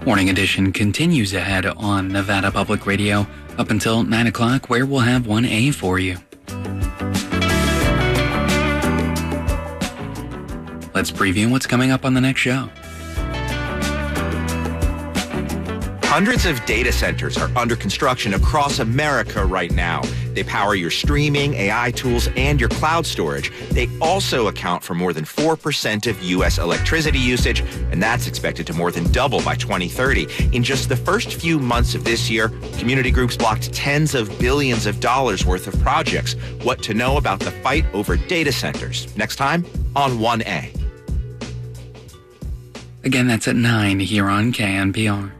Morning Edition continues ahead on Nevada Public Radio up until 9 o'clock, where we'll have 1A for you. Let's preview what's coming up on the next show. Hundreds of data centers are under construction across America right now. They power your streaming, AI tools, and your cloud storage. They also account for more than 4% of U.S. electricity usage, and that's expected to more than double by 2030. In just the first few months of this year, community groups blocked tens of billions of dollars worth of projects. What to know about the fight over data centers. Next time on 1A. Again, that's at 9 here on KNPR.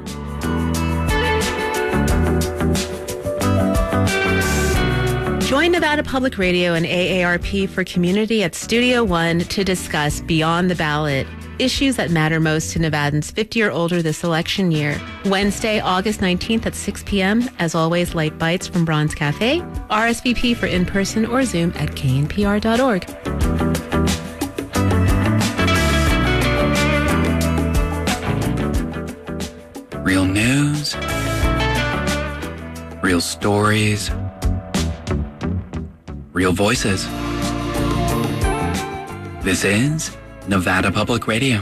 Join Nevada Public Radio and AARP for Community at Studio One to discuss Beyond the Ballot, issues that matter most to Nevadans 50 or older this election year. Wednesday, August 19th at 6 p.m. As always, light bites from Bronze Cafe. RSVP for in-person or Zoom at knpr.org. Real news, real stories, real voices. This is Nevada Public Radio.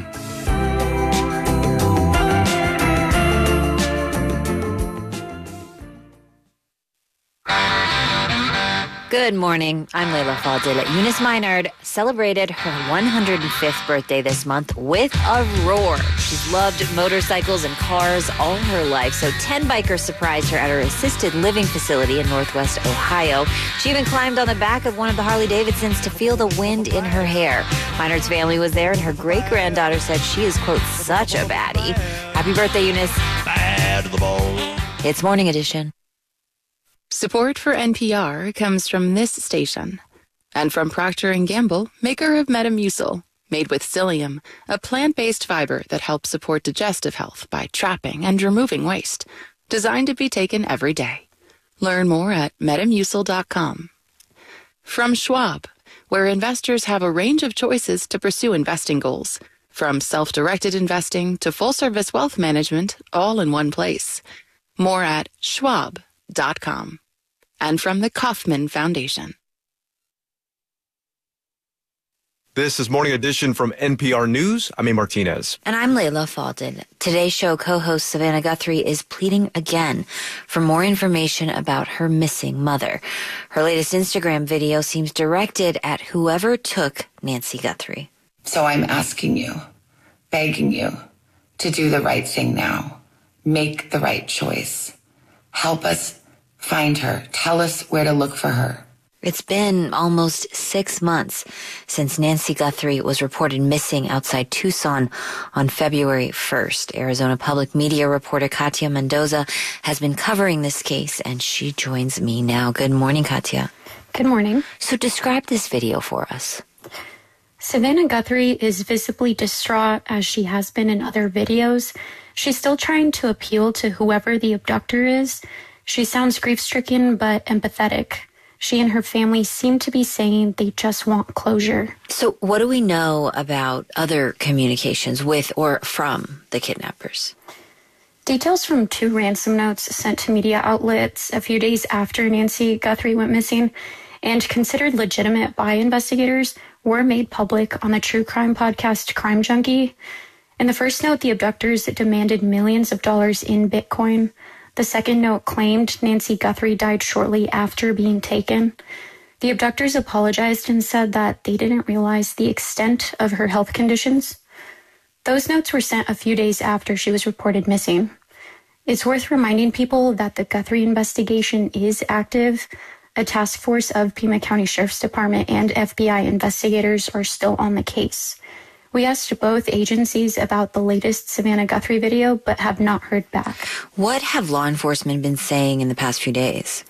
Good morning. I'm Layla Fadil. Eunice Minard celebrated her 105th birthday this month with a roar. She's loved motorcycles and cars all her life, so 10 bikers surprised her at her assisted living facility in Northwest Ohio. She even climbed on the back of one of the Harley-Davidsons to feel the wind in her hair. Minard's family was there, and her great-granddaughter said she is, quote, such a baddie. Happy birthday, Eunice. Bad to the bone. It's Morning Edition. Support for NPR comes from this station and from Procter & Gamble, maker of Metamucil, made with psyllium, a plant-based fiber that helps support digestive health by trapping and removing waste, designed to be taken every day. Learn more at metamucil.com. From Schwab, where investors have a range of choices to pursue investing goals, from self-directed investing to full-service wealth management, all in one place. More at schwab.com. And from the Kauffman Foundation. This is Morning Edition from NPR News. I'm A. Martinez. And I'm Layla Fadil. Today's show co-host Savannah Guthrie is pleading again for more information about her missing mother. Her latest Instagram video seems directed at whoever took Nancy Guthrie. So I'm asking you, begging you, to do the right thing now. Make the right choice. Help us find her. Tell us where to look for her. It's been almost 6 months since Nancy Guthrie was reported missing outside Tucson on February 1st. Arizona Public Media reporter Katia Mendoza has been covering this case, and she joins me now. Good morning, Katia. Good morning. So describe this video for us. Savannah Guthrie is visibly distraught, as she has been in other videos. She's still trying to appeal to whoever the abductor is. She sounds grief-stricken but empathetic. She and her family seem to be saying they just want closure. So what do we know about other communications with or from the kidnappers? Details from 2 ransom notes sent to media outlets a few days after Nancy Guthrie went missing and considered legitimate by investigators were made public on the true crime podcast Crime Junkie. In the first note, the abductors demanded millions of dollars in Bitcoin. The second note claimed Nancy Guthrie died shortly after being taken. The abductors apologized and said that they didn't realize the extent of her health conditions. Those notes were sent a few days after she was reported missing. It's worth reminding people that the Guthrie investigation is active. A task force of Pima County Sheriff's Department and FBI investigators are still on the case. We asked both agencies about the latest Savannah Guthrie video, but have not heard back. What have law enforcement been saying in the past few days?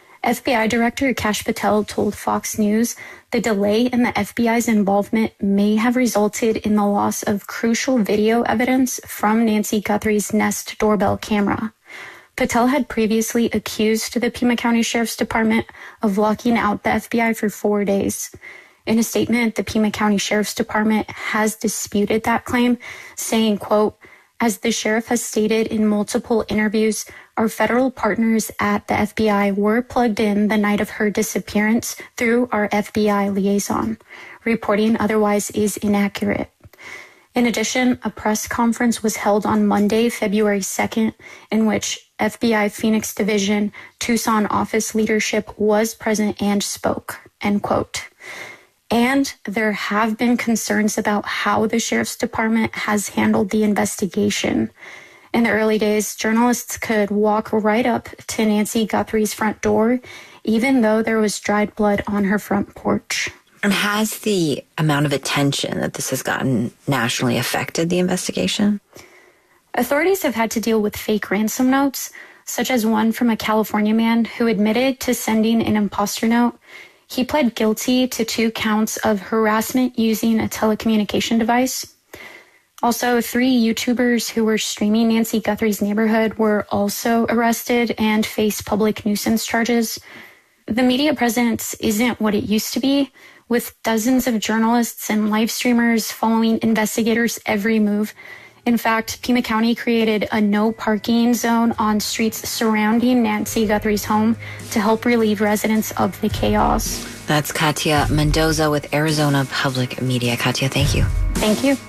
FBI Director Kash Patel told Fox News the delay in the FBI's involvement may have resulted in the loss of crucial video evidence from Nancy Guthrie's Nest doorbell camera. Patel had previously accused the Pima County Sheriff's Department of locking out the FBI for 4 days. In a statement, the Pima County Sheriff's Department has disputed that claim, saying, quote, As the sheriff has stated in multiple interviews, our federal partners at the FBI were plugged in the night of her disappearance through our FBI liaison. Reporting otherwise is inaccurate. In addition, a press conference was held on Monday, February 2nd, in which FBI Phoenix Division Tucson office leadership was present and spoke, end quote. And there have been concerns about how the sheriff's department has handled the investigation. In the early days, journalists could walk right up to Nancy Guthrie's front door, even though there was dried blood on her front porch. And has the amount of attention that this has gotten nationally affected the investigation? Authorities have had to deal with fake ransom notes, such as one from a California man who admitted to sending an imposter note. He pled guilty to 2 counts of harassment using a telecommunication device. Also, 3 YouTubers who were streaming Nancy Guthrie's neighborhood were also arrested and face public nuisance charges. The media presence isn't what it used to be, with dozens of journalists and live streamers following investigators' every move. In fact, Pima County created a no parking zone on streets surrounding Nancy Guthrie's home to help relieve residents of the chaos. That's Katia Mendoza with Arizona Public Media. Katia, thank you. Thank you.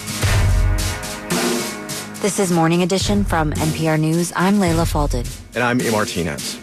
This is Morning Edition from NPR News. I'm Layla Falded. And I'm A. Martinez.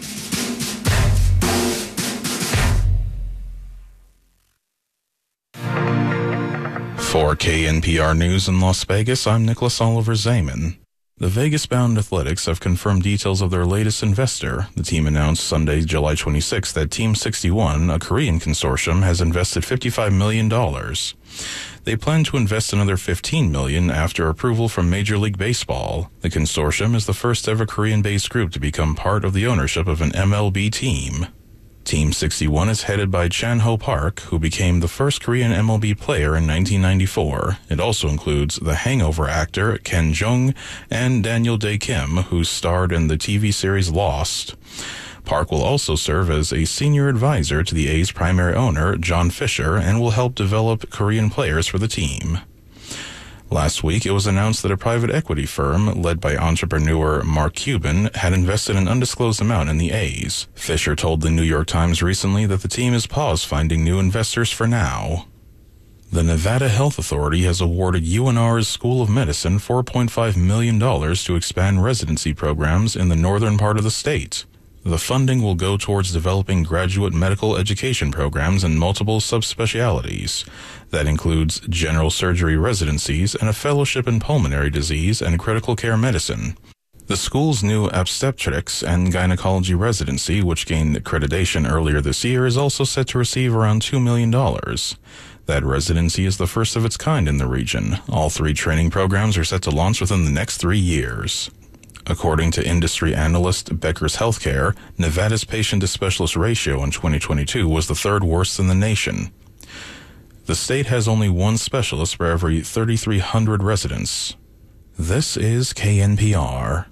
For KNPR News in Las Vegas, I'm Nicholas Oliver Zayman. The Vegas-bound Athletics have confirmed details of their latest investor. The team announced Sunday, July 26, that Team 61, a Korean consortium, has invested $55 million. They plan to invest another $15 million after approval from Major League Baseball. The consortium is the first ever Korean-based group to become part of the ownership of an MLB team. Team 61 is headed by Chan-Ho Park, who became the first Korean MLB player in 1994. It also includes The Hangover actor Ken Jeong and Daniel Dae Kim, who starred in the TV series Lost. Park will also serve as a senior advisor to the A's primary owner, John Fisher, and will help develop Korean players for the team. Last week, it was announced that a private equity firm, led by entrepreneur Mark Cuban, had invested an undisclosed amount in the A's. Fisher told the New York Times recently that the team has paused finding new investors for now. The Nevada Health Authority has awarded UNR's School of Medicine $4.5 million to expand residency programs in the northern part of the state. The funding will go towards developing graduate medical education programs in multiple subspecialties. That includes general surgery residencies and a fellowship in pulmonary disease and critical care medicine. The school's new obstetrics and gynecology residency, which gained accreditation earlier this year, is also set to receive around $2 million. That residency is the first of its kind in the region. All 3 training programs are set to launch within the next 3 years. According to industry analyst Becker's Healthcare, Nevada's patient-to-specialist ratio in 2022 was the 3rd worst in the nation. The state has only 1 specialist for every 3,300 residents. This is KNPR.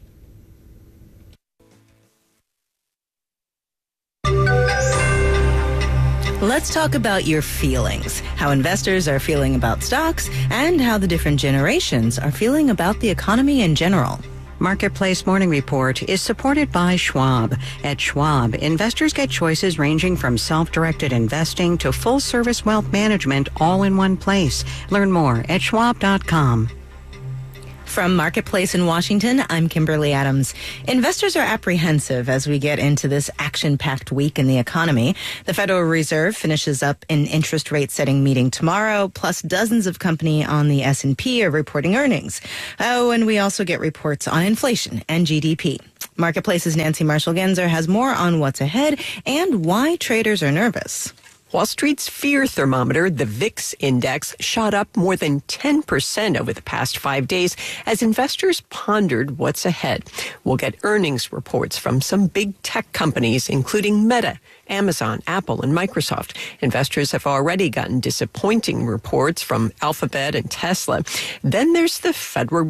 Let's talk about your feelings, how investors are feeling about stocks, and how the different generations are feeling about the economy in general. Marketplace Morning Report is supported by Schwab. At Schwab, investors get choices ranging from self-directed investing to full-service wealth management all in one place. Learn more at schwab.com. From Marketplace in Washington, I'm Kimberly Adams. Investors are apprehensive as we get into this action-packed week in the economy. The Federal Reserve finishes up an interest rate setting meeting tomorrow, plus dozens of companies on the S&P are reporting earnings. Oh, and we also get reports on inflation and GDP. Marketplace's Nancy Marshall-Genzer has more on what's ahead and why traders are nervous. Wall Street's fear thermometer, the VIX index, shot up more than 10% over the past 5 days as investors pondered what's ahead. We'll get earnings reports from some big tech companies, including Meta, Amazon, Apple, and Microsoft. Investors have already gotten disappointing reports from Alphabet and Tesla. Then there's the Federal